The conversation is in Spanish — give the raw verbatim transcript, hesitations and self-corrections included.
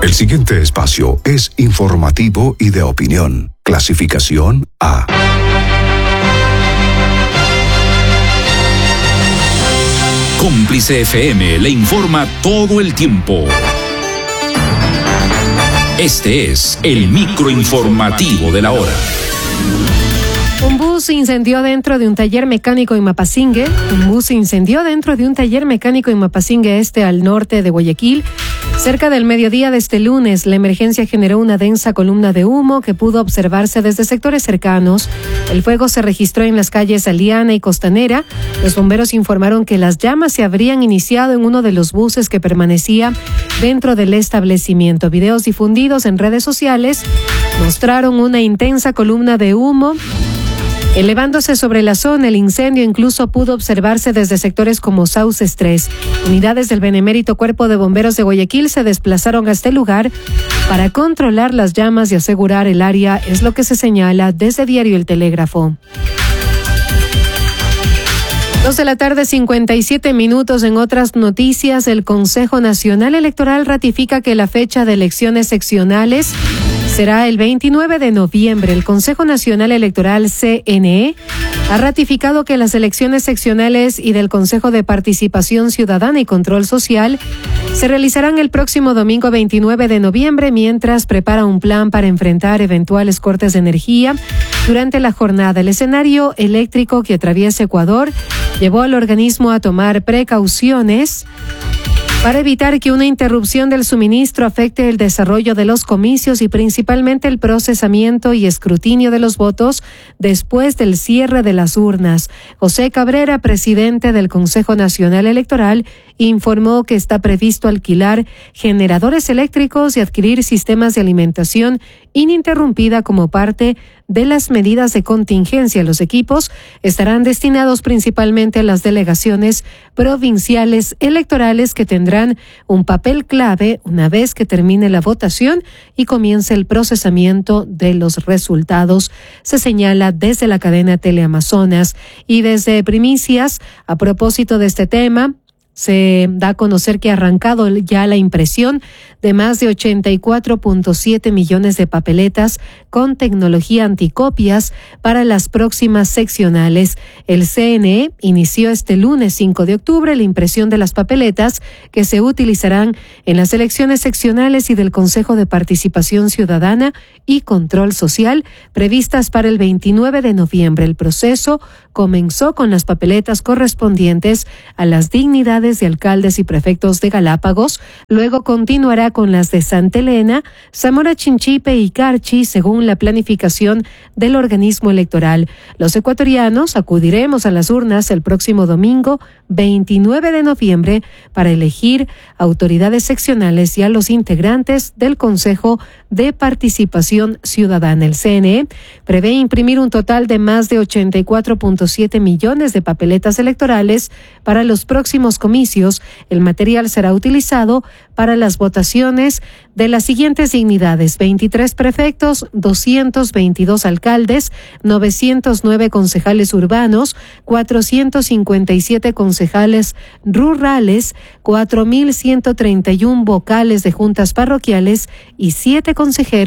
El siguiente espacio es informativo y de opinión. Clasificación A. Cómplice F M le informa todo el tiempo. Este es el microinformativo de la hora. Un bus se incendió dentro de un taller mecánico en Mapasingue. Un bus se incendió dentro de un taller mecánico en Mapasingue Este, al norte de Guayaquil. Cerca del mediodía de este lunes, la emergencia generó una densa columna de humo que pudo observarse desde sectores cercanos. El fuego se registró en las calles Aliana y Costanera. Los bomberos informaron que las llamas se habrían iniciado en uno de los buses que permanecía dentro del establecimiento. Videos difundidos en redes sociales mostraron una intensa columna de humo elevándose sobre la zona. El incendio incluso pudo observarse desde sectores como Sauces tres. Unidades del Benemérito Cuerpo de Bomberos de Guayaquil se desplazaron a este lugar para controlar las llamas y asegurar el área, es lo que se señala desde Diario El Telégrafo. Dos de la tarde, cincuenta y siete minutos. En otras noticias, el Consejo Nacional Electoral ratifica que la fecha de elecciones seccionales será el veintinueve de noviembre. El Consejo Nacional Electoral, C N E, ha ratificado que las elecciones seccionales y del Consejo de Participación Ciudadana y Control Social se realizarán el próximo domingo veintinueve de noviembre, mientras prepara un plan para enfrentar eventuales cortes de energía durante la jornada. El escenario eléctrico que atraviesa Ecuador llevó al organismo a tomar precauciones para evitar que una interrupción del suministro afecte el desarrollo de los comicios y principalmente el procesamiento y escrutinio de los votos después del cierre de las urnas. José Cabrera, presidente del Consejo Nacional Electoral, informó que está previsto alquilar generadores eléctricos y adquirir sistemas de alimentación ininterrumpida como parte de las medidas de contingencia. Los equipos estarán destinados principalmente a las delegaciones provinciales electorales, que tendrán un papel clave una vez que termine la votación y comience el procesamiento de los resultados, se señala desde la cadena Teleamazonas. Y desde Primicias, a propósito de este tema, se da a conocer que ha arrancado ya la impresión de más de ochenta y cuatro punto siete millones de papeletas con tecnología anticopias para las próximas seccionales. El C N E inició este lunes cinco de octubre la impresión de las papeletas que se utilizarán en las elecciones seccionales y del Consejo de Participación Ciudadana y Control Social previstas para el veintinueve de noviembre. El proceso comenzó con las papeletas correspondientes a las dignidades de alcaldes y prefectos de Galápagos, luego continuará con las de Santa Elena, Zamora Chinchipe y Carchi, según la planificación del organismo electoral. Los ecuatorianos acudiremos a las urnas el próximo domingo veintinueve de noviembre para elegir autoridades seccionales y a los integrantes del Consejo de Participación Ciudadana. El C N E prevé imprimir un total de más de ochenta y cuatro punto siete millones de papeletas electorales para los próximos comicios. El material será utilizado para las votaciones de las siguientes dignidades: veintitrés prefectos, doscientos veintidós alcaldes, novecientos nueve concejales urbanos, cuatrocientos cincuenta y siete concejales rurales, cuatro mil ciento treinta y uno vocales de juntas parroquiales y siete consejeros